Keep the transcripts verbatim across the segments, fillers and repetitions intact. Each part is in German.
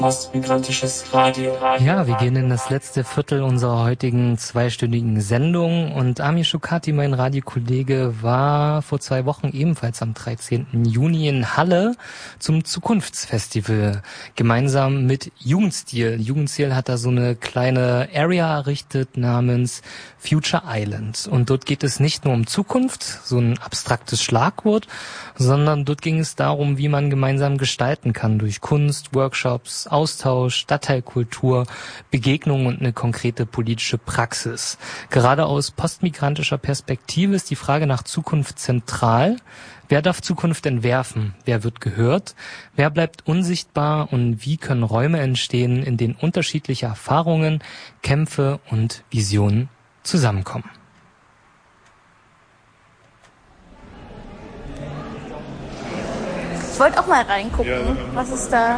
Postmigrantisches Radio. Ja, wir gehen in das letzte Viertel unserer heutigen zweistündigen Sendung und Amir Shokati, mein Radiokollege, war vor zwei Wochen ebenfalls am dreizehnten Juni in Halle zum Zukunftsfestival gemeinsam mit Jugendstil. Jugendstil hat da so eine kleine Area errichtet namens Future Island und dort geht es nicht nur um Zukunft, so ein abstraktes Schlagwort, sondern dort ging es darum, wie man gemeinsam gestalten kann durch Kunst, Workshops, Austausch, Stadtteilkultur, Begegnungen und eine konkrete politische Praxis. Gerade aus postmigrantischer Perspektive ist die Frage nach Zukunft zentral. Wer darf Zukunft entwerfen? Wer wird gehört? Wer bleibt unsichtbar? Und wie können Räume entstehen, in denen unterschiedliche Erfahrungen, Kämpfe und Visionen zusammenkommen? Ich wollte auch mal reingucken, ja, was ist da?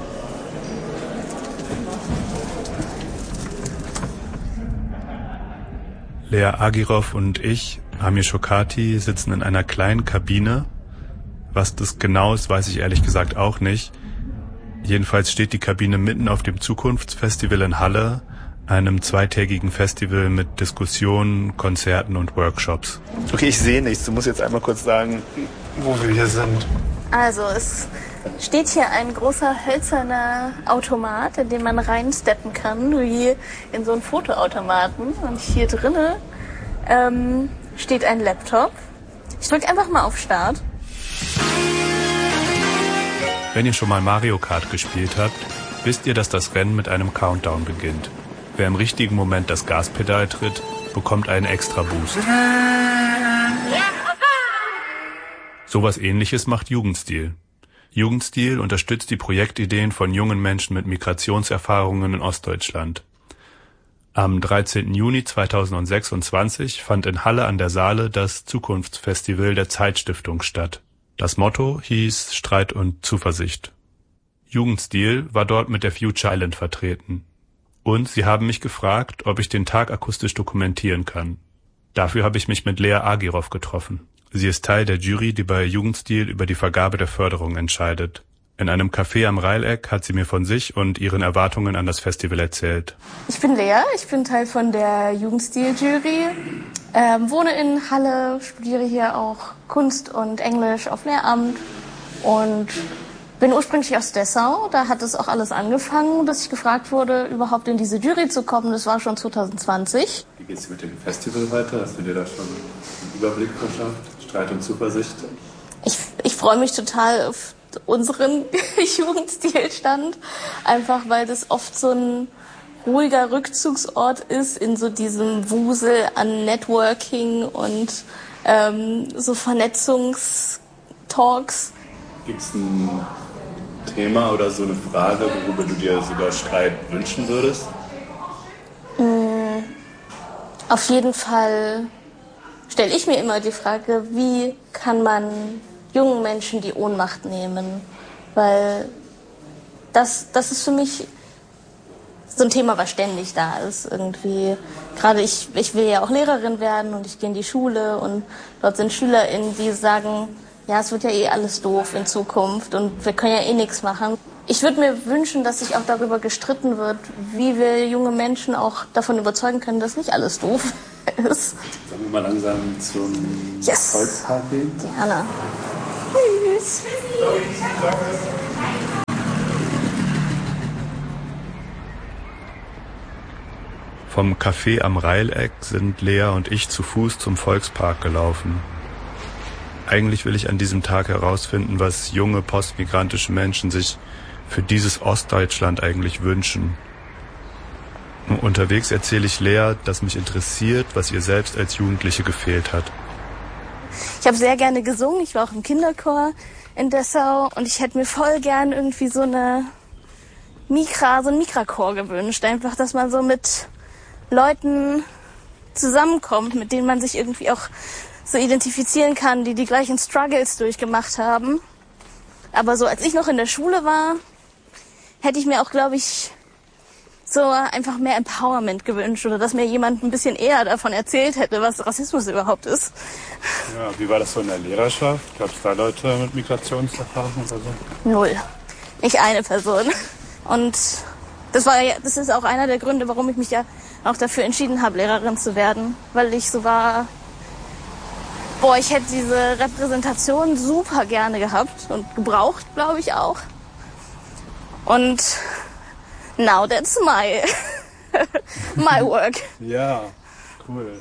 Lea Agirov und ich, Amir Shokati, sitzen in einer kleinen Kabine. Was das genau ist, weiß ich ehrlich gesagt auch nicht. Jedenfalls steht die Kabine mitten auf dem Zukunftsfestival in Halle, einem zweitägigen Festival mit Diskussionen, Konzerten und Workshops. Okay, ich sehe nichts. Du musst jetzt einmal kurz sagen, wo wir hier sind. Also es steht hier ein großer hölzerner Automat, in den man reinsteppen kann, wie in so einen Fotoautomaten. Und hier drinnen ähm, steht ein Laptop. Ich drücke einfach mal auf Start. Wenn ihr schon mal Mario Kart gespielt habt, wisst ihr, dass das Rennen mit einem Countdown beginnt. Wer im richtigen Moment das Gaspedal tritt, bekommt einen Extra-Boost. Sowas Ähnliches macht Jugendstil. Jugendstil unterstützt die Projektideen von jungen Menschen mit Migrationserfahrungen in Ostdeutschland. Am dreizehnten Juni zweitausendsechsundzwanzig fand in Halle an der Saale das Zukunftsfestival der Zeitstiftung statt. Das Motto hieß Streit und Zuversicht. Jugendstil war dort mit der Future Island vertreten. Und sie haben mich gefragt, ob ich den Tag akustisch dokumentieren kann. Dafür habe ich mich mit Lea Agirov getroffen. Sie ist Teil der Jury, die bei Jugendstil über die Vergabe der Förderung entscheidet. In einem Café am Reileck hat sie mir von sich und ihren Erwartungen an das Festival erzählt. Ich bin Lea, ich bin Teil von der Jugendstil-Jury, ähm, wohne in Halle, studiere hier auch Kunst und Englisch auf Lehramt und bin ursprünglich aus Dessau. Da hat es auch alles angefangen, dass ich gefragt wurde, überhaupt in diese Jury zu kommen. Das war schon zwanzig zwanzig. Wie geht's mit dem Festival weiter? Hast du dir da schon einen Überblick verschafft? Streit und Zuversicht? Ich, ich freue mich total auf unseren Jugendstilstand, einfach weil das oft so ein ruhiger Rückzugsort ist in so diesem Wusel an Networking und ähm, so Vernetzungstalks. Gibt's ein Thema oder so eine Frage, worüber du dir sogar Streit wünschen würdest? Mm, auf jeden Fall stelle ich mir immer die Frage, wie kann man jungen Menschen die Ohnmacht nehmen? Weil das, das ist für mich so ein Thema, was ständig da ist. Irgendwie, gerade ich, ich will ja auch Lehrerin werden und ich gehe in die Schule und dort sind SchülerInnen, die sagen, ja, es wird ja eh alles doof in Zukunft und wir können ja eh nichts machen. Ich würde mir wünschen, dass sich auch darüber gestritten wird, wie wir junge Menschen auch davon überzeugen können, dass nicht alles doof ist. Sollen wir mal langsam zum yes. Volkspark gehen? Gerne. Tschüss. Vom Café am Reileck sind Lea und ich zu Fuß zum Volkspark gelaufen. Eigentlich will ich an diesem Tag herausfinden, was junge postmigrantische Menschen sich für dieses Ostdeutschland eigentlich wünschen. Unterwegs erzähle ich Lea, dass mich interessiert, was ihr selbst als Jugendliche gefehlt hat. Ich habe sehr gerne gesungen, ich war auch im Kinderchor in Dessau und ich hätte mir voll gern irgendwie so eine Mikra, so ein Mikrachor gewünscht. Einfach, dass man so mit Leuten zusammenkommt, mit denen man sich irgendwie auch so identifizieren kann, die die gleichen Struggles durchgemacht haben. Aber so als ich noch in der Schule war, hätte ich mir auch, glaube ich, so einfach mehr Empowerment gewünscht oder dass mir jemand ein bisschen eher davon erzählt hätte, was Rassismus überhaupt ist. Ja, wie war das so in der Lehrerschaft? Gab es da Leute mit Migrationserfahrung oder so? Null. Nicht eine Person. Und das war ja, das ist auch einer der Gründe, warum ich mich ja auch dafür entschieden habe, Lehrerin zu werden. Weil ich so war, boah, ich hätte diese Repräsentation super gerne gehabt und gebraucht, glaube ich auch. Und now that's my, my work. Ja, cool.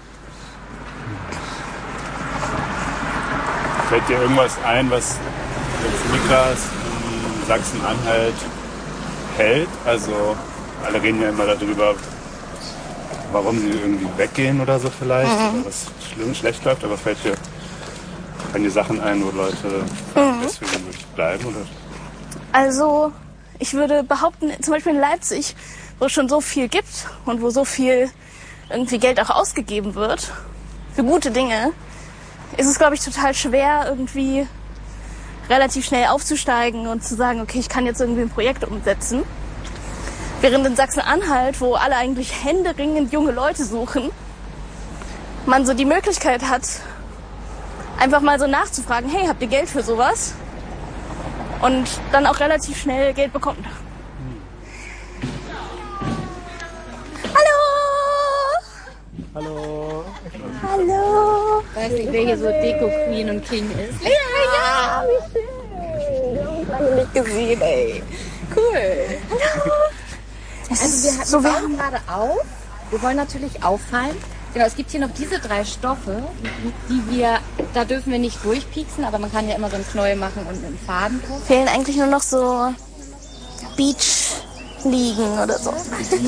Fällt dir irgendwas ein, was jetzt Mikras in Sachsen-Anhalt hält? Also alle reden ja immer darüber, warum sie irgendwie weggehen oder so vielleicht, mhm. oder was schlimm, schlecht läuft, aber fällt dir keine Sachen ein, wo Leute mhm. deswegen wirklich bleiben? Oder? Also ich würde behaupten, zum Beispiel in Leipzig, wo es schon so viel gibt und wo so viel irgendwie Geld auch ausgegeben wird für gute Dinge, ist es, glaube ich, total schwer, irgendwie relativ schnell aufzusteigen und zu sagen, okay, ich kann jetzt irgendwie ein Projekt umsetzen. Während in Sachsen-Anhalt, wo alle eigentlich händeringend junge Leute suchen, man so die Möglichkeit hat, einfach mal so nachzufragen, hey, habt ihr Geld für sowas? Und dann auch relativ schnell Geld bekommt. Hallo! Hallo! Hallo! Weiß nicht, wer hier so Deko-Queen und King ist. Ja, ja, wie schön! Lange nicht gesehen, ey. Cool. Hallo! Es Also wir, ist so wir warm bauen gerade auf. Wir wollen natürlich auffallen. Genau, es gibt hier noch diese drei Stoffe, die wir, da dürfen wir nicht durchpieksen, aber man kann ja immer so einen Knäuel machen und einen Faden drauf. Fehlen eigentlich nur noch so Beach-Liegen oder so.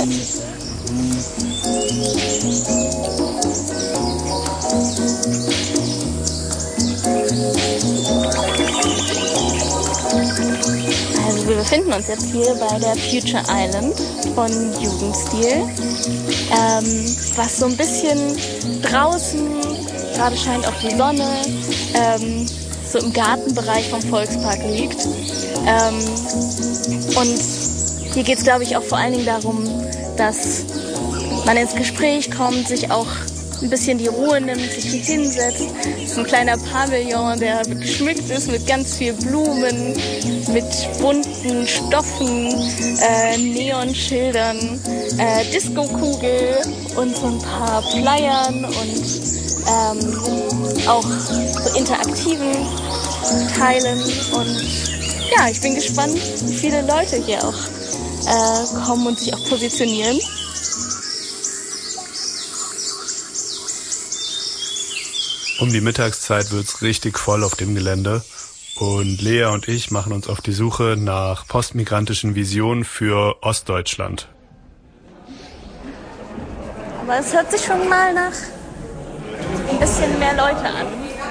Also wir befinden uns jetzt hier bei der Future Island von Jugendstil, ähm, was so ein bisschen draußen, gerade scheint auch die Sonne, ähm, so im Gartenbereich vom Volkspark liegt. Ähm, und hier geht es, glaube ich, auch vor allen Dingen darum, dass man ins Gespräch kommt, sich auch ein bisschen die Ruhe nimmt, sich hier hinsetzt. Das ist ein kleiner Pavillon, der geschmückt ist mit ganz viel Blumen, mit bunten Stoffen, äh, Neonschildern, äh, Disco-Kugel und so ein paar Flyern und ähm, auch so interaktiven Teilen. Und ja, ich bin gespannt, wie viele Leute hier auch äh, kommen und sich auch positionieren. Um die Mittagszeit wird's richtig voll auf dem Gelände und Lea und ich machen uns auf die Suche nach postmigrantischen Visionen für Ostdeutschland. Aber es hört sich schon mal nach ein bisschen mehr Leute an.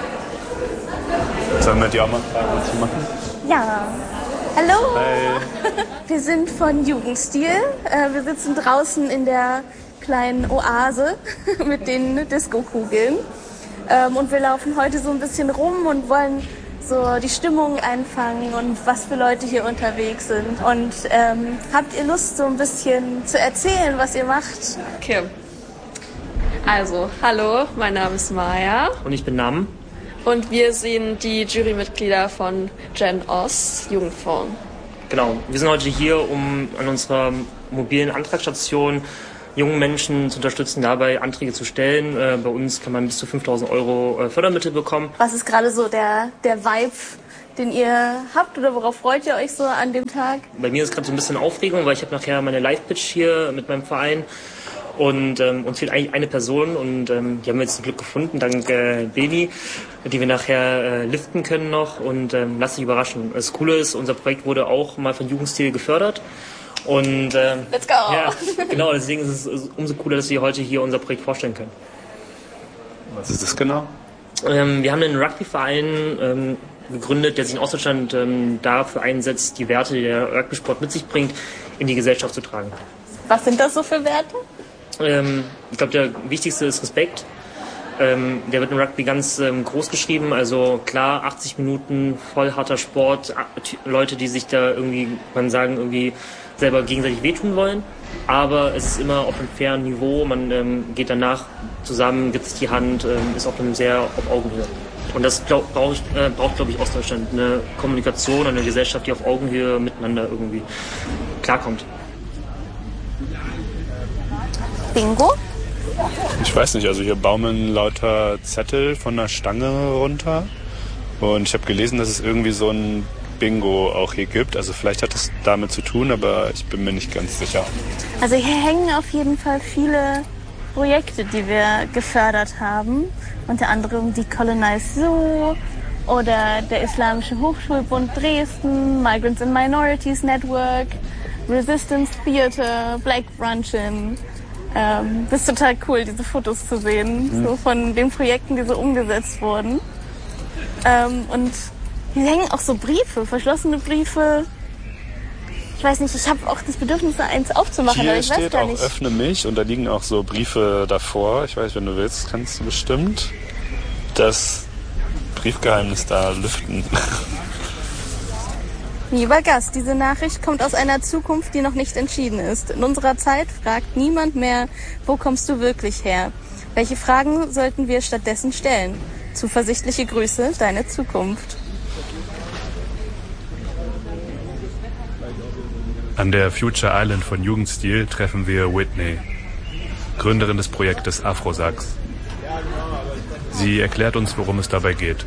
Sollen wir die auch mal fragen, was sie machen? Ja. Hallo. Hey. Wir sind von Jugendstil. Wir sitzen draußen in der kleinen Oase mit den Disco-Kugeln. Und wir laufen heute so ein bisschen rum und wollen so die Stimmung einfangen und was für Leute hier unterwegs sind. Und ähm, habt ihr Lust, so ein bisschen zu erzählen, was ihr macht? Okay. Also, hallo, mein Name ist Maya. Und ich bin Nam. Und wir sind die Jurymitglieder von Gen Ost Jugendfonds. Genau, wir sind heute hier, um an unserer mobilen Antragsstation jungen Menschen zu unterstützen, dabei Anträge zu stellen. Äh, bei uns kann man bis zu fünftausend Euro äh, Fördermittel bekommen. Was ist gerade so der, der Vibe, den ihr habt oder worauf freut ihr euch so an dem Tag? Bei mir ist gerade so ein bisschen Aufregung, weil ich habe nachher meine Live-Pitch hier mit meinem Verein und ähm, uns fehlt eigentlich eine Person und ähm, die haben wir jetzt zum Glück gefunden, dank äh, Beni, die wir nachher äh, liften können noch und ähm, lasst dich überraschen. Das Coole ist, unser Projekt wurde auch mal von Jugendstil gefördert. Und ähm, Let's go! Ja, genau, deswegen ist es umso cooler, dass wir heute hier unser Projekt vorstellen können. Was ist das genau? Ähm, wir haben einen Rugbyverein ähm, gegründet, der sich in Ostdeutschland ähm, dafür einsetzt, die Werte, die der Rugby-Sport mit sich bringt, in die Gesellschaft zu tragen. Was sind das so für Werte? Ähm, ich glaube, der wichtigste ist Respekt. Ähm, der wird im Rugby ganz ähm, groß geschrieben, also klar, achtzig Minuten voll harter Sport, Leute, die sich da irgendwie, man sagen, irgendwie selber gegenseitig wehtun wollen, aber es ist immer auf einem fairen Niveau, man ähm, geht danach zusammen, gibt sich die Hand, ähm, ist auf einem sehr auf Augenhöhe. Und das glaub, brauch ich, äh, braucht, glaube ich, Ostdeutschland, eine Kommunikation, eine Gesellschaft, die auf Augenhöhe miteinander irgendwie klarkommt. Bingo? Ich weiß nicht, also hier baumeln lauter Zettel von der Stange runter. Und ich habe gelesen, dass es irgendwie so ein Bingo auch hier gibt. Also vielleicht hat es damit zu tun, aber ich bin mir nicht ganz sicher. Also hier hängen auf jeden Fall viele Projekte, die wir gefördert haben. Unter anderem die Colonized Zoo oder der Islamische Hochschulbund Dresden, Migrants and Minorities Network, Resistance Theater, Black Brunchin. Ähm, das ist total cool, diese Fotos zu sehen, mhm. so von den Projekten, die so umgesetzt wurden. Ähm, und hier hängen auch so Briefe, verschlossene Briefe. Ich weiß nicht, ich habe auch das Bedürfnis, da eins aufzumachen, hier aber ich weiß steht gar auch nicht. Öffne mich und da liegen auch so Briefe davor. Ich weiß, wenn du willst, kannst du bestimmt das Briefgeheimnis da lüften. Lieber Gast, diese Nachricht kommt aus einer Zukunft, die noch nicht entschieden ist. In unserer Zeit fragt niemand mehr, wo kommst du wirklich her? Welche Fragen sollten wir stattdessen stellen? Zuversichtliche Grüße, deine Zukunft. An der Future Island von Jugendstil treffen wir Whitney, Gründerin des Projektes Afrosax. Sie erklärt uns, worum es dabei geht.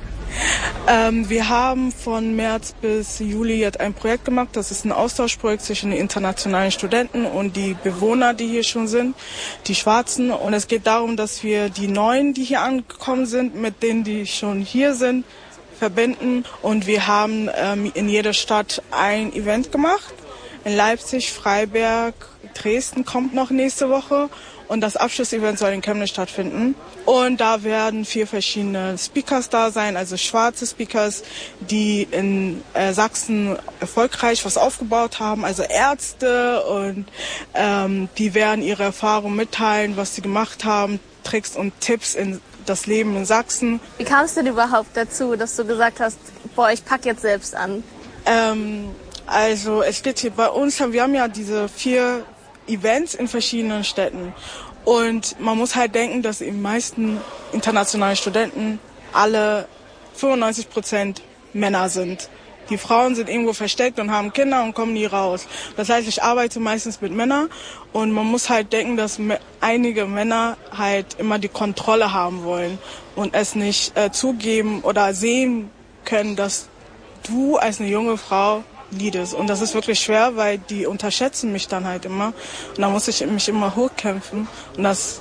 Ähm, wir haben von März bis Juli jetzt ein Projekt gemacht. Das ist ein Austauschprojekt zwischen den internationalen Studenten und die Bewohner, die hier schon sind, die Schwarzen. Und es geht darum, dass wir die Neuen, die hier angekommen sind, mit denen, die schon hier sind, verbinden. Und wir haben ähm, in jeder Stadt ein Event gemacht. In Leipzig, Freiberg, Dresden kommt noch nächste Woche. Und das Abschlussevent soll in Chemnitz stattfinden. Und da werden vier verschiedene Speakers da sein, also schwarze Speakers, die in äh, Sachsen erfolgreich was aufgebaut haben, also Ärzte. Und ähm, die werden ihre Erfahrungen mitteilen, was sie gemacht haben, Tricks und Tipps in das Leben in Sachsen. Wie kam es denn überhaupt dazu, dass du gesagt hast, boah, ich pack jetzt selbst an? Ähm, also es geht hier bei uns, wir haben ja diese vier Events in verschiedenen Städten. Und man muss halt denken, dass die meisten internationalen Studenten alle fünfundneunzig Prozent Männer sind. Die Frauen sind irgendwo versteckt und haben Kinder und kommen nie raus. Das heißt, ich arbeite meistens mit Männern und man muss halt denken, dass einige Männer halt immer die Kontrolle haben wollen und es nicht äh, zugeben oder sehen können, dass du als eine junge Frau Liedes. Und das ist wirklich schwer, weil die unterschätzen mich dann halt immer. Und da muss ich mich immer hochkämpfen. Und das,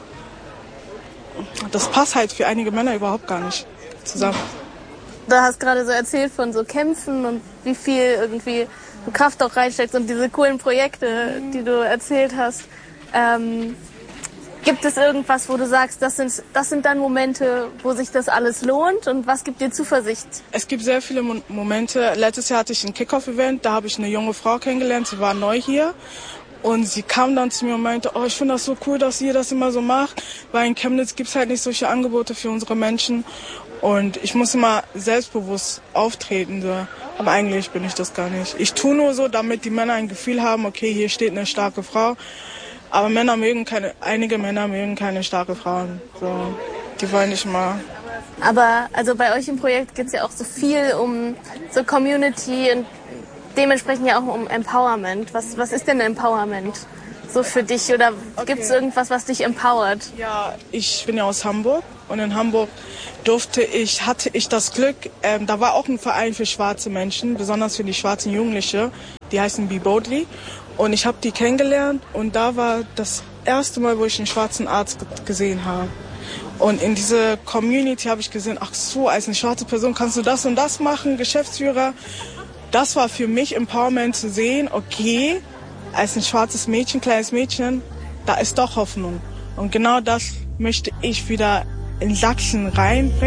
das passt halt für einige Männer überhaupt gar nicht zusammen. Du hast gerade so erzählt von so Kämpfen und wie viel irgendwie du Kraft auch reinsteckst und diese coolen Projekte, die du erzählt hast. Ähm, gibt es irgendwas, wo du sagst, das sind, das sind dann Momente, wo sich das alles lohnt und was gibt dir Zuversicht? Es gibt sehr viele Mo- Momente. Letztes Jahr hatte ich ein Kick-Off-Event, da habe ich eine junge Frau kennengelernt, sie war neu hier. Und sie kam dann zu mir und meinte, oh, ich finde das so cool, dass ihr das immer so macht, weil in Chemnitz gibt es halt nicht solche Angebote für unsere Menschen. Und ich muss immer selbstbewusst auftreten, so. Aber eigentlich bin ich das gar nicht. Ich tue nur so, damit die Männer ein Gefühl haben, okay, hier steht eine starke Frau. Aber Männer mögen keine, einige Männer mögen keine starke Frauen. So, die wollen nicht mal. Aber also bei euch im Projekt geht es ja auch so viel um so Community und dementsprechend ja auch um Empowerment. Was, was ist denn Empowerment so für dich? Oder okay. Gibt es irgendwas, was dich empowert? Ja, ich bin ja aus Hamburg und in Hamburg durfte ich, hatte ich das Glück, ähm, da war auch ein Verein für schwarze Menschen, besonders für die schwarzen Jugendliche. Die heißen Be Boldly. Und ich habe die kennengelernt und da war das erste Mal, wo ich einen schwarzen Arzt g- gesehen habe. Und in dieser Community habe ich gesehen, ach so, als eine schwarze Person kannst du das und das machen, Geschäftsführer. Das war für mich Empowerment zu sehen, okay, als ein schwarzes Mädchen, kleines Mädchen, da ist doch Hoffnung. Und genau das möchte ich wieder in Sachsen reinbringen.